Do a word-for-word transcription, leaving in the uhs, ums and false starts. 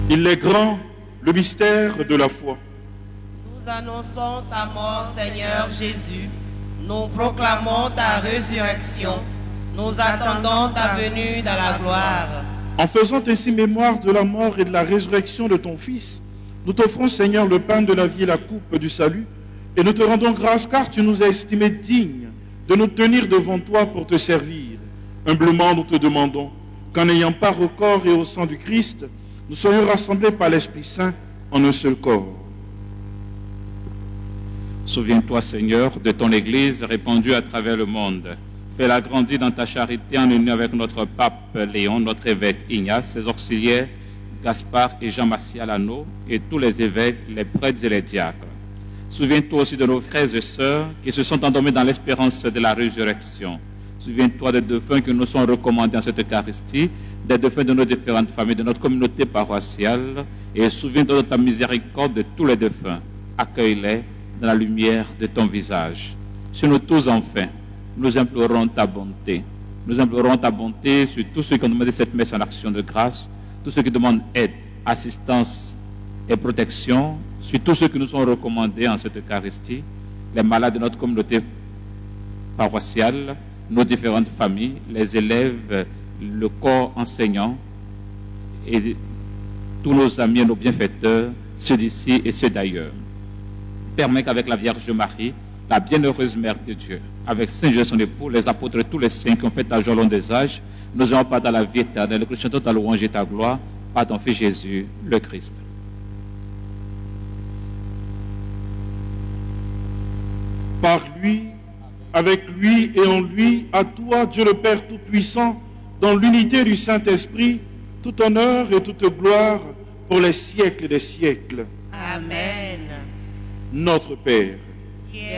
Il est grand, le mystère de la foi. Nous annonçons ta mort, Seigneur Jésus. Nous proclamons ta résurrection. Nous attendons ta venue dans la gloire. En faisant ainsi mémoire de la mort et de la résurrection de ton Fils, nous t'offrons, Seigneur, le pain de la vie et la coupe du salut, et nous te rendons grâce car tu nous as estimés dignes de nous tenir devant toi pour te servir. Humblement, nous te demandons qu'en ayant part au corps et au sang du Christ, nous soyons rassemblés par l'Esprit Saint en un seul corps. Souviens-toi, Seigneur, de ton Église répandue à travers le monde. Fais-la grandir dans ta charité en union avec notre pape Léon, notre évêque Ignace, ses auxiliaires Gaspard et Jean Massialano et tous les évêques, les prêtres et les diacres. Souviens-toi aussi de nos frères et sœurs qui se sont endormis dans l'espérance de la résurrection. Souviens-toi des défunts que nous sont recommandés en cette Eucharistie, des défunts de nos différentes familles, de notre communauté paroissiale, et souviens-toi de ta miséricorde de tous les défunts. Accueille-les dans la lumière de ton visage. Sur nous tous, enfin, nous implorons ta bonté. Nous implorons ta bonté sur tous ceux qui ont demandé cette messe en action de grâce, tous ceux qui demandent aide, assistance et protection, sur tous ceux qui nous sont recommandés en cette Eucharistie, les malades de notre communauté paroissiale, nos différentes familles, les élèves, le corps enseignant et tous nos amis et nos bienfaiteurs, ceux d'ici et ceux d'ailleurs. Permets qu'avec la Vierge Marie, la bienheureuse Mère de Dieu, avec Saint Joseph son époux, les apôtres et tous les saints qui ont fait ta joie au long des âges, nous ayons pas dans la vie éternelle, que nous chantons ta louange et ta gloire par ton Fils Jésus, le Christ. Par lui, avec lui et en lui, à toi, Dieu le Père Tout-Puissant, dans l'unité du Saint-Esprit, tout honneur et toute gloire pour les siècles des siècles. Amen. Notre Père, Qui es